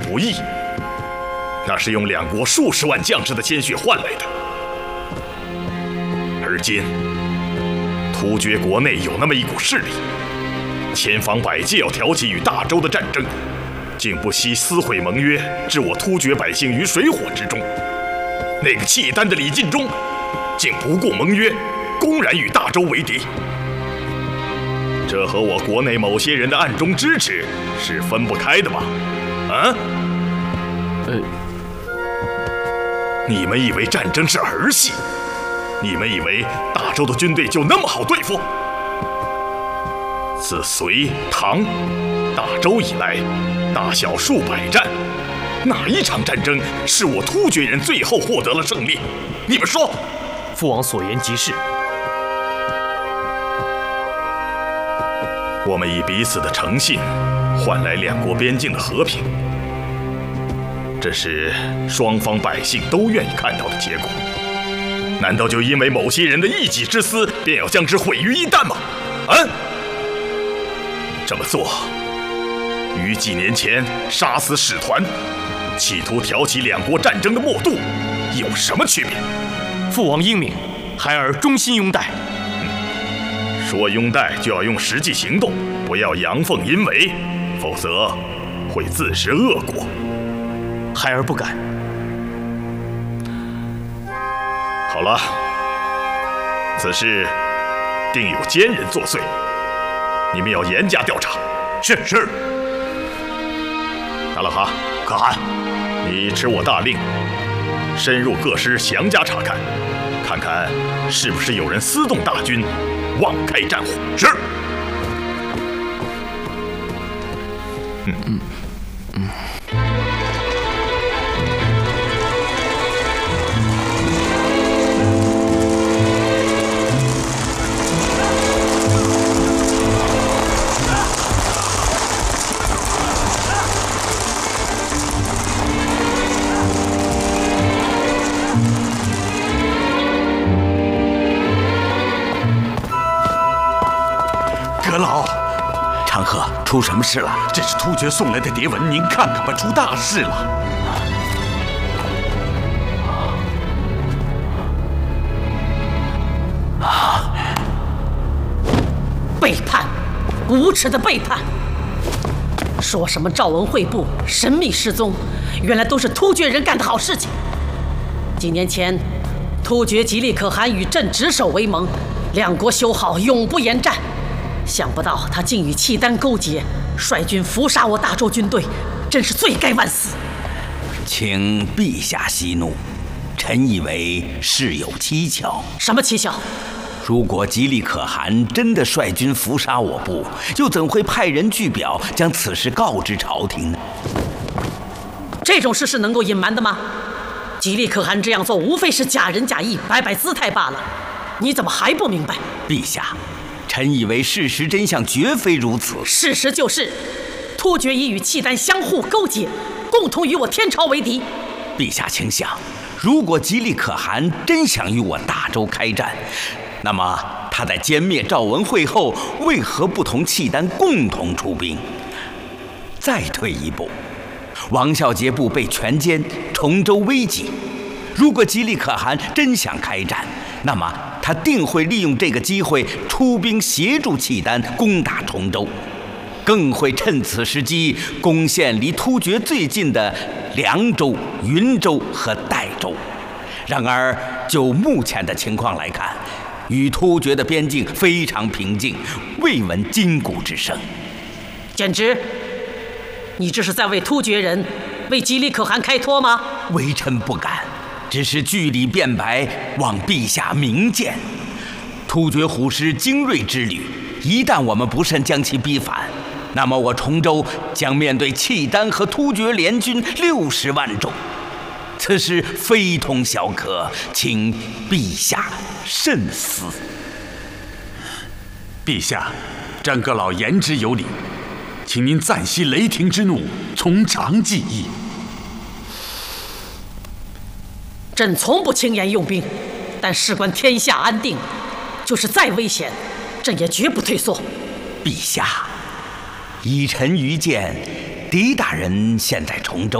不易，那是用两国数十万将士的鲜血换来的。而今，突厥国内有那么一股势力，千方百计要挑起与大周的战争，竟不惜撕毁盟约，置我突厥百姓于水火之中。那个契丹的李尽忠，竟不顾盟约，公然与大周为敌。这和我国内某些人的暗中支持是分不开的吧？啊？你们以为战争是儿戏？你们以为大周的军队就那么好对付？自隋、唐、大周以来，大小数百战，哪一场战争是我突厥人最后获得了胜利？你们说？ 父王所言极是。 我们以彼此的诚信换来两国边境的和平，这是双方百姓都愿意看到的结果。难道就因为某些人的一己之私，便要将之毁于一旦吗？啊！这么做，与几年前杀死使团，企图挑起两国战争的默渡，有什么区别？ 父王英明，孩儿衷心拥戴。 说拥戴就要用实际行动，不要阳奉阴违，否则会自食恶果。 孩儿不敢。 好了，此事定有奸人作祟，你们要严加调查。 是。 达拉哈， 可汗， 你持我大令，深入各师详加查看，看看是不是有人私动大军，妄开战火。 是。阁老， 长河，出什么事了？ 这是突厥送来的牒文，您看看吧，出大事了。 背叛，无耻的背叛！说什么赵文会部神秘失踪，原来都是突厥人干的好事情。几年前，突厥吉利可汗与朕执手为盟，两国修好，永不言战。想不到他竟与契丹勾结，率军伏杀我大周军队，真是罪该万死。 请陛下息怒，臣以为事有蹊跷。 什么蹊跷？ 如果吉利可汗真的率军伏杀我部，又怎会派人具表将此事告知朝廷呢？ 这种事是能够隐瞒的吗？吉利可汗这样做，无非是假仁假义，摆摆姿态罢了。你怎么还不明白？ 陛下，臣以为事实真相绝非如此。 事实就是，突厥已与契丹相互勾结，共同与我天朝为敌。 陛下请想，如果吉利可汗真想与我大周开战，那么他在歼灭赵文会后，为何不同契丹共同出兵？再退一步，王孝杰部被全歼，崇州危急。如果吉利可汗真想开战，那么他定会利用这个机会出兵协助契丹攻打崇州，更会趁此时机攻陷离突厥最近的凉州、云州和代州。然而，就目前的情况来看，与突厥的边境非常平静，未闻金鼓之声。 简直，你这是在为突厥人、为吉利可汗开脱吗？ 微臣不敢，只是据理辩白，望陛下明鉴。突厥虎师精锐之旅，一旦我们不慎将其逼反，那么我崇州将面对契丹和突厥联军60万众，此事非同小可，请陛下慎思。 陛下，詹阁老言之有理，请您暂息雷霆之怒，从长计议。 朕从不轻言用兵，但事关天下安定，就是再危险，朕也绝不退缩。 陛下，以臣愚见，狄大人现在崇州